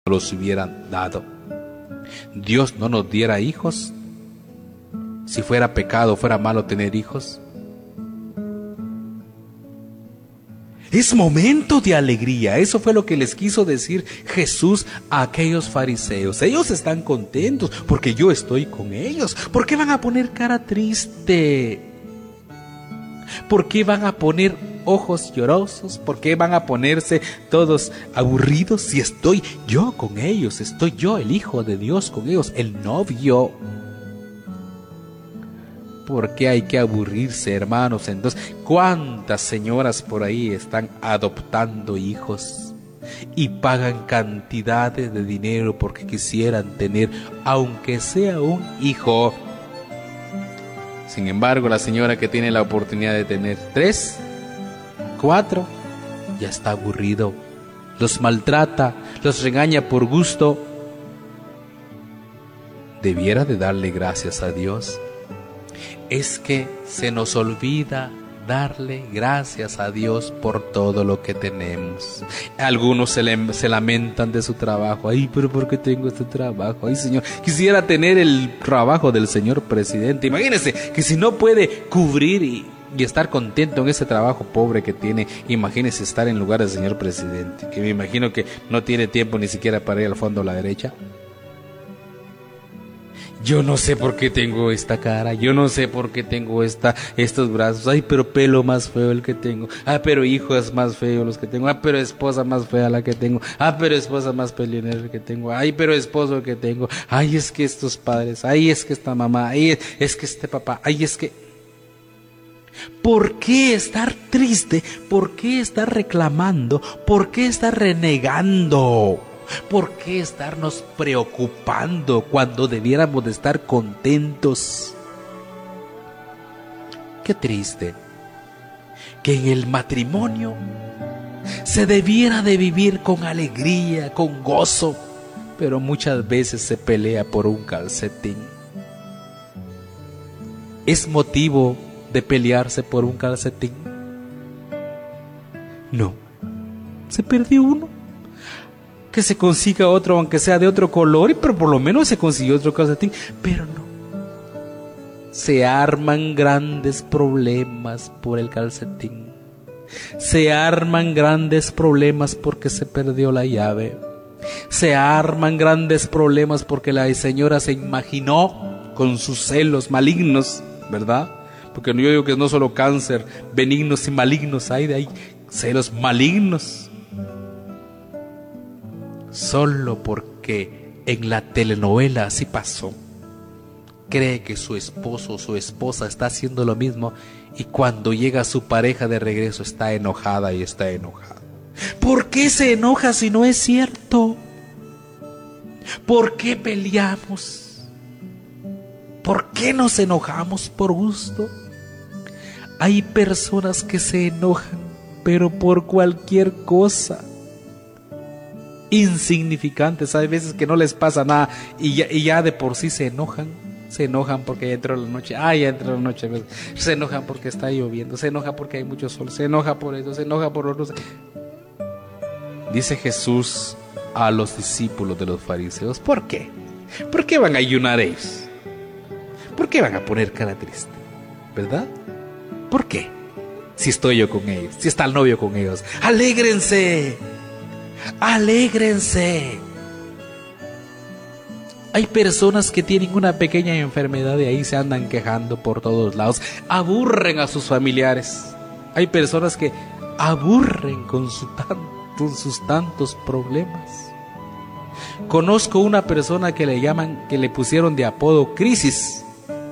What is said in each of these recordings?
los hubieran dado. Dios no nos diera hijos. Si fuera pecado, fuera malo tener hijos. Es momento de alegría. Eso fue lo que les quiso decir Jesús a aquellos fariseos. Ellos están contentos porque yo estoy con ellos. ¿Por qué van a poner cara triste? ¿Por qué van a poner ojos llorosos? ¿Por qué van a ponerse todos aburridos si estoy yo con ellos? Estoy yo, el Hijo de Dios, con ellos, el novio. ¿Por qué hay que aburrirse, hermanos? Entonces, ¿cuántas señoras por ahí están adoptando hijos y pagan cantidades de dinero porque quisieran tener, aunque sea un hijo? Sin embargo, la señora que tiene la oportunidad de tener 3, 4, ya está aburrido. Los maltrata, los regaña por gusto. Debiera de darle gracias a Dios. Es que se nos olvida darle gracias a Dios por todo lo que tenemos. Algunos se lamentan de su trabajo. Ay, pero ¿por qué tengo este trabajo? Ay, Señor, quisiera tener el trabajo del señor presidente. Imagínense que si no puede cubrir y estar contento en ese trabajo pobre que tiene, imagínense estar en lugar del señor presidente, que me imagino que no tiene tiempo ni siquiera para ir al fondo a la derecha. Yo no sé por qué tengo esta cara, yo no sé por qué tengo estos brazos. Ay, pero pelo más feo el que tengo. Ah, pero hijos más feos los que tengo. Ah, pero esposa más fea la que tengo. Ah, pero esposa más peleonera el que tengo. Ay, pero esposo el que tengo. Ay, es que estos padres. Ay, es que esta mamá. Ay, es que este papá. Ay, es que... ¿Por qué estar triste? ¿Por qué estar reclamando? ¿Por qué estar renegando? ¿Por qué estarnos preocupando cuando debiéramos de estar contentos? Qué triste que en el matrimonio se debiera de vivir con alegría, con gozo, pero muchas veces se pelea por un calcetín. ¿Es motivo de pelearse por un calcetín? No, se perdió uno. Que se consiga otro, aunque sea de otro color, pero por lo menos se consiguió otro calcetín. Pero no, se arman grandes problemas por el calcetín. Se arman grandes problemas porque se perdió la llave. Se arman grandes problemas porque la señora se imaginó con sus celos malignos, ¿verdad? Porque yo digo que no solo cáncer, benignos y malignos hay, de ahí celos malignos. Solo porque en la telenovela así pasó, cree que su esposo o su esposa está haciendo lo mismo, y cuando llega su pareja de regreso está enojada y está enojada. ¿Por qué se enoja si no es cierto? ¿Por qué peleamos? ¿Por qué nos enojamos por gusto? Hay personas que se enojan, pero por cualquier cosa insignificantes. Hay veces que no les pasa nada y ya de por sí se enojan porque ya entró la noche. Ya entró la noche. Se enojan porque está lloviendo, se enoja porque hay mucho sol, se enoja por eso, se enoja por otros. Dice Jesús a los discípulos de los fariseos: ¿por qué? ¿Por qué van a ayunar ellos? ¿Por qué van a poner cara triste? ¿Verdad? ¿Por qué? Si estoy yo con ellos, si está el novio con ellos. ¡Alégrense! ¡Alégrense! Hay personas que tienen una pequeña enfermedad y ahí se andan quejando por todos lados. Aburren a sus familiares. Hay personas que aburren con sus tantos problemas. Conozco una persona que le pusieron de apodo Crisis.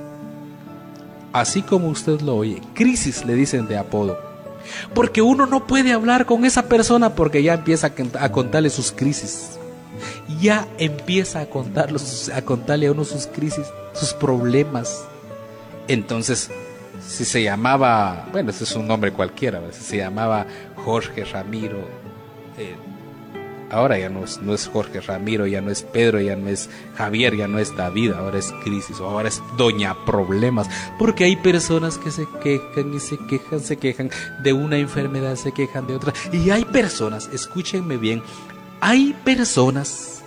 Así como usted lo oye, Crisis le dicen de apodo. Porque uno no puede hablar con esa persona porque ya empieza a contarle sus crisis. Ya empieza a contarle a uno sus crisis, sus problemas. Entonces, si se llamaba, bueno, ese es un nombre cualquiera, si se llamaba Jorge Ramiro, ahora ya no es Jorge Ramiro, ya no es Pedro, ya no es Javier, ya no es David, ahora es Crisis, o ahora es Doña Problemas, porque hay personas que se quejan y se quejan de una enfermedad, se quejan de otra, y hay personas, escúchenme bien, hay personas